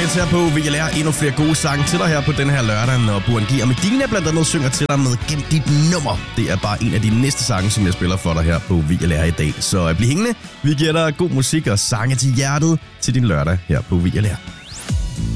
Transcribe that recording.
Dance her på VLR. Endnu flere gode sange til dig her på den her lørdag, når Buangi og Medina blandt andet synger til dig med Gem dit nummer. Det er bare en af de næste sange, som jeg spiller for dig her på VLR i dag. Så bliv hængende. Vi giver dig god musik og sange til hjertet til din lørdag her på VLR.